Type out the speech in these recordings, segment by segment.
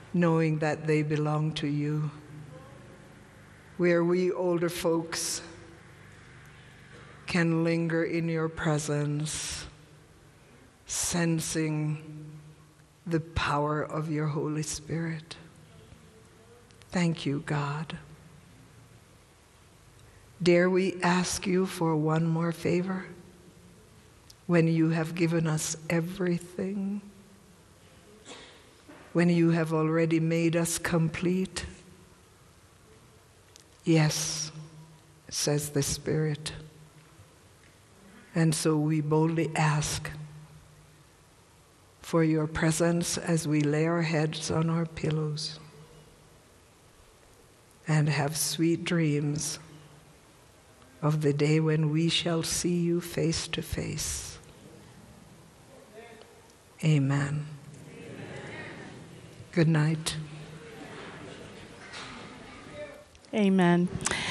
knowing that they belong to you. Where we older folks can linger in your presence, sensing the power of your Holy Spirit. Thank you, God. Dare we ask you for one more favor when you have given us everything, when you have already made us complete? Yes, says the Spirit. And so we boldly ask for your presence as we lay our heads on our pillows and have sweet dreams of the day when we shall see you face to face. Amen. Good night. Amen.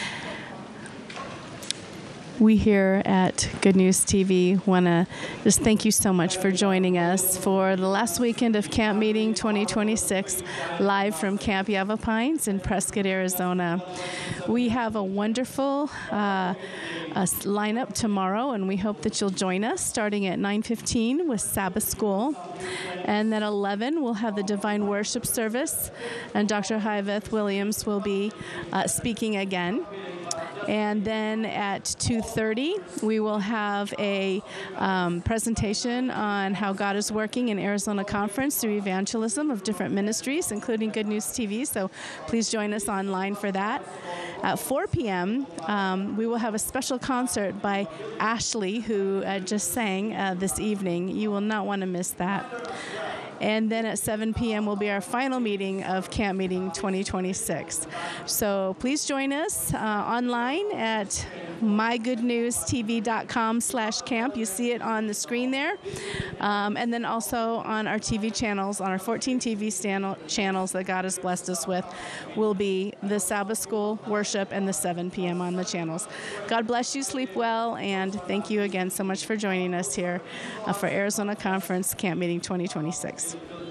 We here at Good News TV want to just thank you so much for joining us for the last weekend of Camp Meeting 2026, live from Camp Yavapains in Prescott, Arizona. We have a wonderful lineup tomorrow, and we hope that you'll join us starting at 9:15 with Sabbath School. And then 11, we'll have the Divine Worship Service, and Dr. Hyveth Williams will be speaking again. And then at 2:30, we will have a presentation on how God is working in Arizona Conference through evangelism of different ministries, including Good News TV. So please join us online for that. At 4 p.m., we will have a special concert by Ashley, who just sang this evening. You will not want to miss that. And then at 7 p.m. will be our final meeting of Camp Meeting 2026. So please join us online at mygoodnewstv.com/camp. You see it on the screen there. And then also on our TV channels, on our 14 TV channels that God has blessed us with, will be the Sabbath School worship and the 7 p.m. on the channels. God bless you, sleep well, and thank you again so much for joining us here for Arizona Conference Camp Meeting 2026.